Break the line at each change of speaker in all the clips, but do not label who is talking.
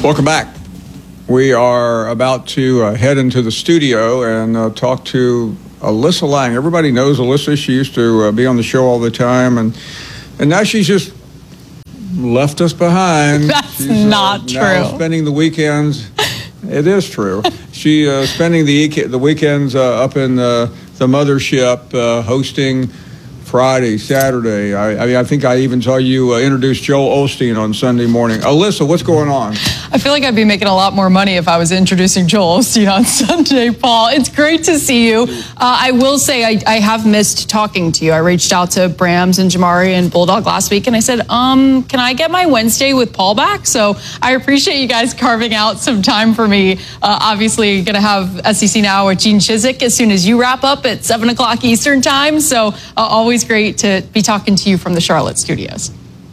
Welcome back. We are about to head into the studio and talk to Alyssa Lang. Everybody knows Alyssa. She used to be on the show all the time, and now she's just left us behind.
That's not true.
Now spending the weekends. It is true. She spending the weekends up in the mothership, hosting Friday, Saturday. I think I even saw you introduce Joel Osteen on Sunday morning. Alyssa, what's going on?
I feel like I'd be making a lot more money if I was introducing Joel Osteen on Sunday, Paul. It's great to see you. I will say I have missed talking to you. I reached out to Brams and Jamari and Bulldog last week, and I said, can I get my Wednesday with Paul back? So I appreciate you guys carving out some time for me. Obviously, going to have SEC Now with Gene Chizik as soon as you wrap up at 7 o'clock Eastern time. So always great to be talking to you from the Charlotte studios.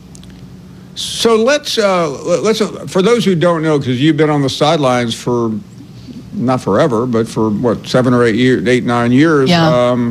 So let's for those who don't know, because you've been on the sidelines for not forever, but for what, 7 or 8 years, 9 years.
Yeah.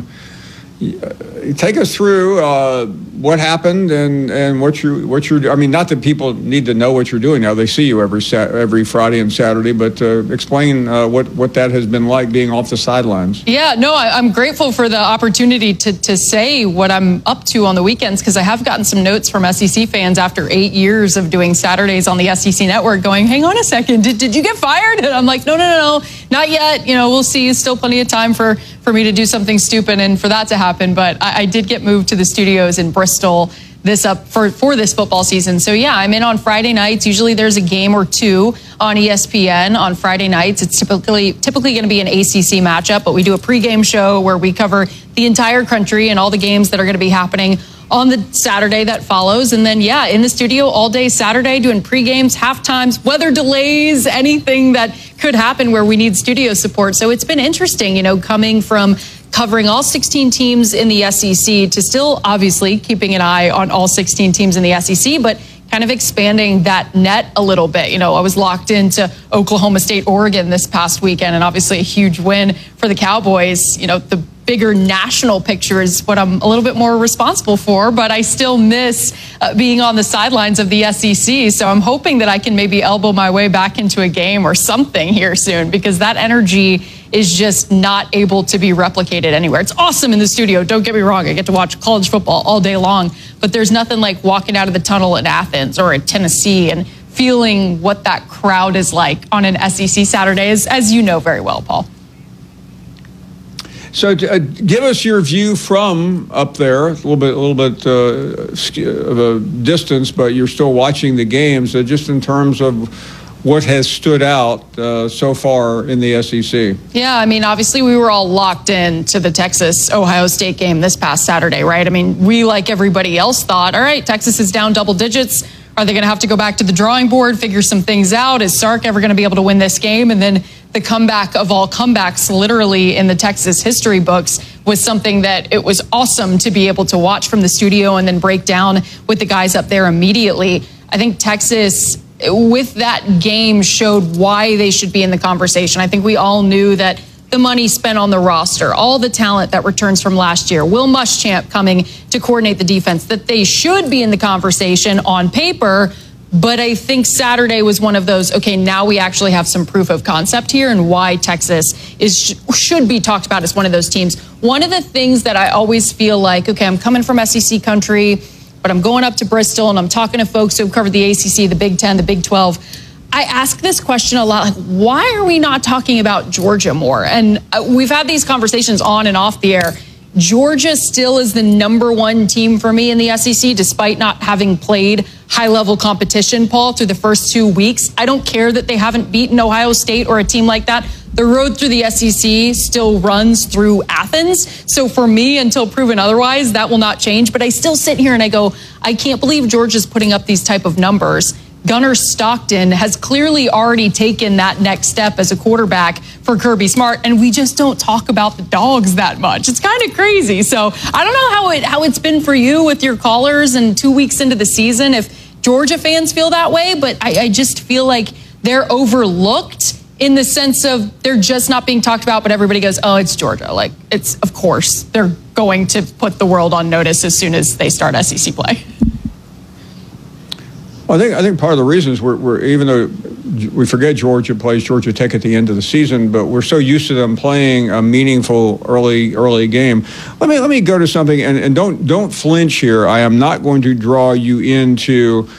Take us through what happened and what you're. I mean, not that people need to know what you're doing now. They see you every Friday and Saturday, but explain what that has been like being off the sidelines.
Yeah, no, I'm grateful for the opportunity to say what I'm up to on the weekends, because I have gotten some notes from SEC fans after 8 years of doing Saturdays on the SEC Network going, hang on a second, did you get fired? And I'm like, no, not yet. We'll see. Still plenty of time for me to do something stupid and for that to happen. But I did get moved to the studios in Bristol for this football season. So yeah, I'm in on Friday nights. Usually there's a game or two on ESPN on Friday nights. It's typically going to be an ACC matchup, but we do a pregame show where we cover the entire country and all the games that are going to be happening on the Saturday that follows. And then, yeah, in the studio all day Saturday doing pregames, halftimes, weather delays, anything that could happen where we need studio support. So it's been interesting, coming from covering all 16 teams in the SEC to still obviously keeping an eye on all 16 teams in the SEC, but kind of expanding that net a little bit. I was locked into Oklahoma State, Oregon this past weekend, and obviously a huge win for the Cowboys. The bigger national picture is what I'm a little bit more responsible for, but I still miss being on the sidelines of the SEC. So I'm hoping that I can maybe elbow my way back into a game or something here soon, because that energy is just not able to be replicated anywhere. It's awesome in the studio. Don't get me wrong. I get to watch college football all day long, but there's nothing like walking out of the tunnel in Athens or at Tennessee and feeling what that crowd is like on an SEC Saturday, as you know very well, Paul.
So give us your view from up there, a little bit of a distance, but you're still watching the games, just in terms of what has stood out so far in the SEC. Yeah,
obviously we were all locked in to the Texas-Ohio State game this past Saturday, right? We, like everybody else, thought, all right, Texas is down double digits. Are they going to have to go back to the drawing board, figure some things out? Is Sark ever going to be able to win this game? And then the comeback of all comebacks, literally in the Texas history books, was something that it was awesome to be able to watch from the studio and then break down with the guys up there immediately. I think Texas, with that game, showed why they should be in the conversation. I think we all knew that the money spent on the roster, all the talent that returns from last year, Will Muschamp coming to coordinate the defense, that they should be in the conversation on paper. But I think Saturday was one of those, okay, now we actually have some proof of concept here and why Texas should be talked about as one of those teams. One of the things that I always feel like, okay, I'm coming from SEC country, but I'm going up to Bristol and I'm talking to folks who have covered the ACC, the Big Ten, the Big 12. I ask this question a lot, like, why are we not talking about Georgia more? And we've had these conversations on and off the air. Georgia still is the number one team for me in the SEC, despite not having played high-level competition, Paul, through the first 2 weeks. I don't care that they haven't beaten Ohio State or a team like that. The road through the SEC still runs through Athens. So for me, until proven otherwise, that will not change. But I still sit here and I go, I can't believe Georgia's putting up these type of numbers. Gunnar Stockton has clearly already taken that next step as a quarterback for Kirby Smart, and we just don't talk about the Dogs that much. It's kind of crazy. So I don't know how it's been for you with your callers and 2 weeks into the season, if Georgia fans feel that way, but I just feel like they're overlooked in the sense of they're just not being talked about, but everybody goes, oh, it's Georgia. Like, it's, of course, they're going to put the world on notice as soon as they start SEC play.
I think part of the reason is we're even though we forget Georgia plays Georgia Tech at the end of the season, but we're so used to them playing a meaningful early game. Let me go to something, and don't flinch here. I am not going to draw you into